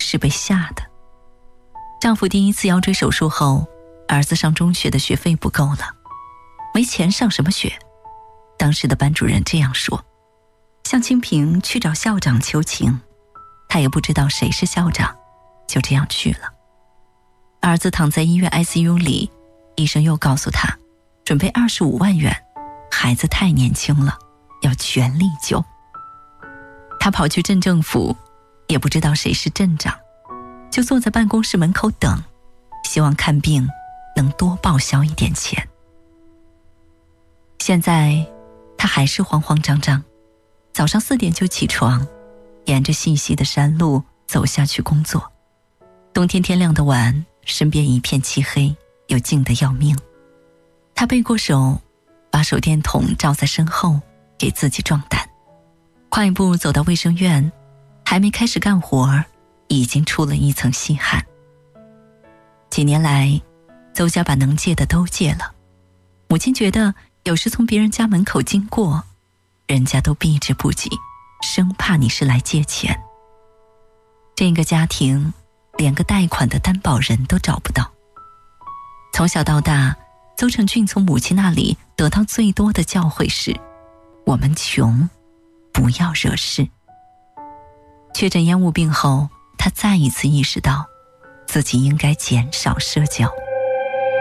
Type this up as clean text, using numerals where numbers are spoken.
是被吓的。丈夫第一次腰椎手术后，儿子上中学的学费不够了，没钱上什么学。当时的班主任这样说，向清平去找校长求情，他也不知道谁是校长，就这样去了。儿子躺在医院 ICU 里，医生又告诉他，准备25万元，孩子太年轻了，要全力救。他跑去镇政府，也不知道谁是镇长，就坐在办公室门口等，希望看病能多报销一点钱。现在他还是慌慌张张，早上4点就起床，沿着细细的山路走下去工作。冬天天亮得晚，身边一片漆黑，又静得要命。他背过手，把手电筒照在身后，给自己壮胆。快步走到卫生院，还没开始干活，已经出了一层细汗。几年来，邹家把能借的都借了。母亲觉得有时从别人家门口经过，人家都避之不及，生怕你是来借钱。这个家庭连个贷款的担保人都找不到。从小到大，邹成俊从母亲那里得到最多的教诲是：我们穷，不要惹事。确诊烟雾病后，他再一次意识到自己应该减少社交。